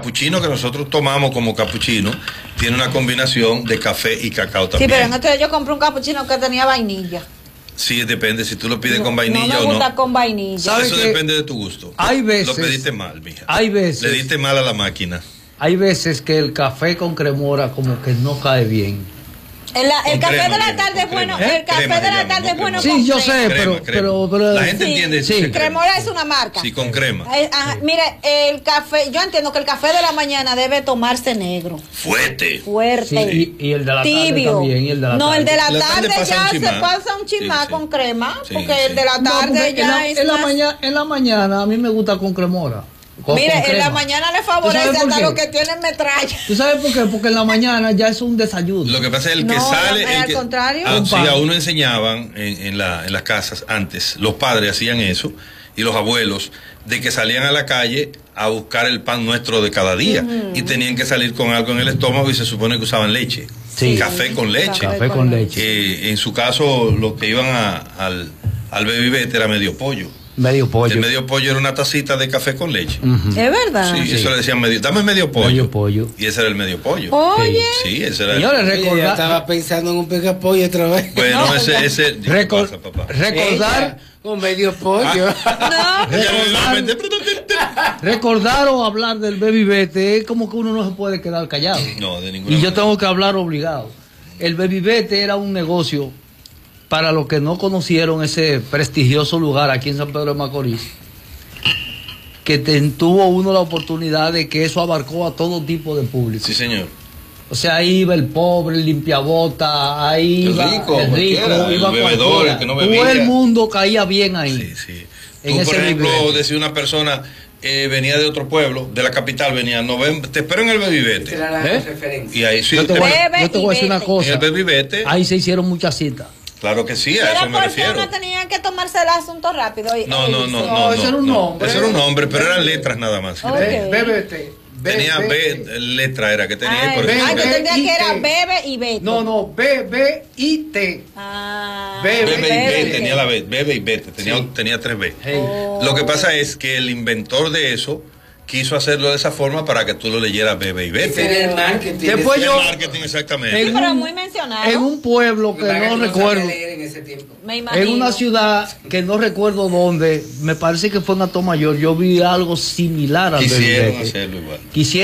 capuchino que nosotros tomamos como capuchino tiene una combinación de café y cacao también. Sí, pero entonces yo compré un capuchino que tenía vainilla. Sí, depende si tú lo pides con vainilla no me gusta o no. con vainilla. Eso depende de tu gusto. Hay veces. Lo pediste mal, mija. Hay veces. Le diste mal a la máquina. Hay veces que el café con cremora como que no cae bien. El café de la tarde es bueno. El café de la tarde es bueno. Sí, yo sé, pero la gente entiende. Sí. Cremora es una marca. Sí, con crema. Mire, el café, yo entiendo que el café de la mañana debe tomarse negro. Fuerte. Sí, y el de la tibio. tarde también. Y el de la no, tarde. el de la tarde ya se pasa un chimá con crema, porque el de la No, tarde ya es en la mañana a mí me gusta con cremora. Mire, en la mañana le favorece hasta los que tienen metralla. ¿Tú sabes por qué? Porque en la mañana ya es un desayuno. Lo que pasa es el que sale. Al contrario. Sí, a uno enseñaban en las casas antes, los padres hacían eso y los abuelos, de que salían a la calle a buscar el pan nuestro de cada día y tenían que salir con algo en el estómago y se supone que usaban leche. Sí. Café con leche. Café con leche. En su caso, los que iban al Baby Bet era medio pollo. Medio pollo. El medio pollo era una tacita de café con leche. Es verdad. Sí, eso le decían medio. Dame medio pollo. Medio pollo. Y ese era el medio pollo. Oye. Sí, ese era. Señores, Yo estaba pensando en un pega pollo otra vez. Bueno, ese. ¿Qué pasa, papá? Recordar. Un medio pollo. Recordar o hablar del Baby Bete es como que uno no se puede quedar callado. No, de ninguna Y yo manera. tengo que hablar obligado. El Baby Bete era un negocio para los que no conocieron ese prestigioso lugar aquí en San Pedro de Macorís, que tuvo uno la oportunidad de que eso abarcó a todo tipo de público. Sí, señor. O sea, ahí iba el pobre, el limpiabota, ahí El iba rico, el cualquiera, el iba bebedor, cualquiera. el que no Todo bebía. el mundo caía bien ahí. Sí, sí. En Tú, por ese ejemplo, nivel. decía una persona venía de otro pueblo, de la capital, venía, no ven, te espero en el Baby Bete. Era la referencia. Y ahí sí. Yo te voy a decir una En el cosa. Baby Bete, Ahí se hicieron muchas citas. claro que sí, a Era eso me porque refiero. uno tenía que tomarse el asunto rápido. No, ese era un nombre. Ese era un nombre, pero eran letras nada más. Ok. Bébete. Tenía B, letra era que tenía. Ay, por eso. yo entendía que era B-E-I-T. bebe y vete. No, B-B-I-T. Bebe y B, Bebe. tenía la B, Bebe y Bete, tenía 3B. Lo que pasa es que el inventor de eso quiso hacerlo de esa forma para que tú lo leyeras Bebe y Ese Bete. era el marketing. Después El yo- marketing, exactamente. Sí, pero muy mencionado. En un pueblo que no recuerdo, leer en ese tiempo. Me imagino. en una ciudad que no recuerdo dónde, me parece que fue en Atomayor, yo vi algo similar al Quisieron Baby Bete. hacerlo igual.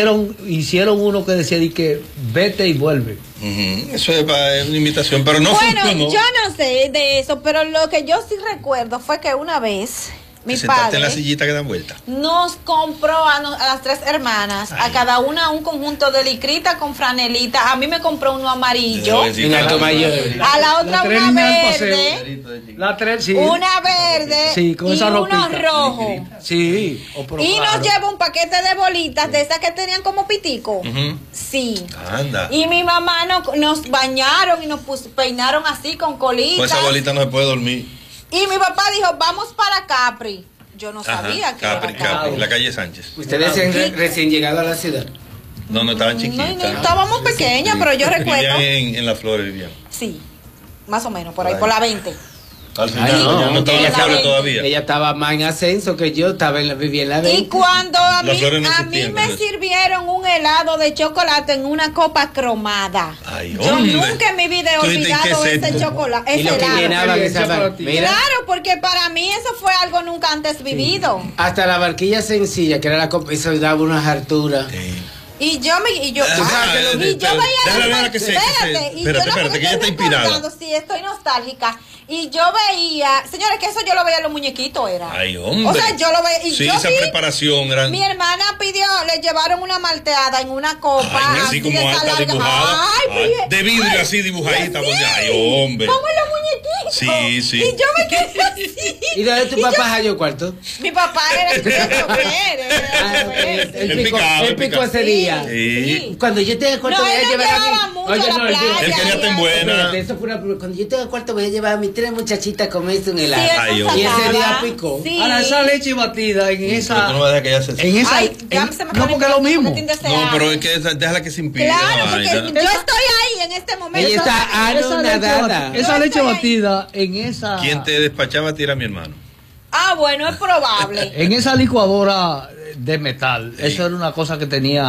Hicieron uno que decía de que vete y vuelve. Eso es una imitación, pero no Bueno, funcionó. yo no sé de eso, pero lo que yo sí recuerdo fue que una vez mi Te sentaste padre en la sillita que dan vuelta. nos compró a las tres hermanas, a cada una un conjunto de licrita con franelita. A mí me compró uno amarillo, En Atomayor. a la otra tres una niñas al verde, La tres, sí. una verde Sí, con y esa uno ropita. rojo. Sí. Y nos llevó un paquete de bolitas de esas que tenían como pitico. Ujú. Sí. Anda. Y mi mamá nos bañaron y nos peinaron así con colitas. Con esa bolita no se puede dormir. Y mi papá dijo, vamos para Capri. Yo no sabía que Capri, era Capri, la calle Sánchez. Ustedes recién llegado a la ciudad. No, estaban No, chiquitas. no, estábamos pequeñas, pero yo recuerdo. Vivían en las flores, vivían. Sí, más o menos, por ahí, por la 20. Al final, Ay, ya no estaba en ella las flores estaba- todavía. Ella estaba más en ascenso que yo, vivía en la Y 20. cuando a Las mí, flores no a existían, mí me entonces. sirvieron un helado de chocolate en una copa cromada. Ay, Yo hombre. nunca en mi vida he Tú dijiste, olvidado ¿qué es ese esto? chocolate, Y ese lo que helado. llenaban esa para ti. mira, Claro, porque para mí eso fue algo nunca antes vivido. hasta la barquilla sencilla, que era la copa, eso daba unas alturas. Sí. Y yo Ah, y yo veía déjala que se- espérate, y yo espérate, no, porque que ella está estoy inspirada. recordando, sí, estoy nostálgica. Y yo veía, señores, que eso yo lo veía en los muñequitos, era. Ay, hombre. O sea, yo lo veía. Y Sí, yo esa vi, preparación era. mi hermana pidió, le llevaron una malteada en una copa. Ay, así como de esa alta larga. dibujada. Ay, Ay, pues, de vidrio ay, así dibujadita. sí, Pues, ay, hombre. como en los muñequitos. Sí, sí. Y yo me quedé así. ¿Y dónde tu Y papá yo- halló cuarto? Mi papá era el chofer, era el chofer. Él picaba, Él picó ese día. Sí. Cuando yo tenga cuarto No, voy a él no llevar llevaba a mi... mucho a la playa. Él quería estar en buena. Espérate, eso fue cuando yo tenga cuarto voy a llevar a mis 3 muchachitas a comerse un helado. Sí, él Ay, nos hombre. Y ese sacaba. día picó. Sí. Ahora, esa leche batida en Pero tú no esa. vas a dejar que ella se. En esa. Ay, ya se me no, porque es lo mismo. No, pero es que déjala que se impida. Claro, la porque vaina. yo estoy ahí en este momento. Ella está anonadada. Esa leche Yo estoy ahí. batida en esa. Quien te despachaba a ti era mi hermano. Ah, bueno, es probable. En esa licuadora de metal. Eso era una cosa que tenía.